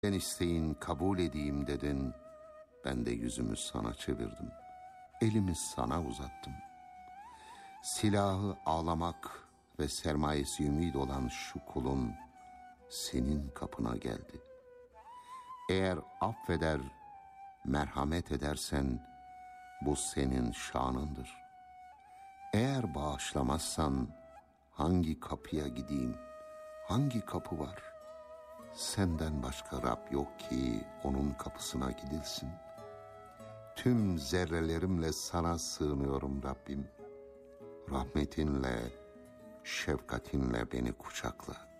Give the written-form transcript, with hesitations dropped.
Ben isteğin kabul edeyim dedin, ben de yüzümü sana çevirdim. Elimi sana uzattım. Silahı ağlamak ve sermayesi ümit olan şu kulun senin kapına geldi. Eğer affeder, merhamet edersen bu senin şanındır. Eğer bağışlamazsan hangi kapıya gideyim, hangi kapı var? Senden başka Rab yok ki onun kapısına gidilsin. Tüm zerrelerimle sana sığınıyorum Rabbim. Rahmetinle, şefkatinle beni kucakla.